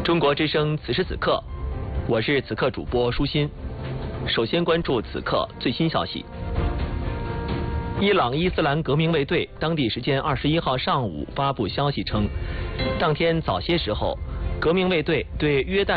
中国之声此时此刻，我是此刻主播舒心。首先关注此刻最新消息。伊朗伊斯兰革命卫队当地时间21号上午发布消息称，当天早些时候，革命卫队对约旦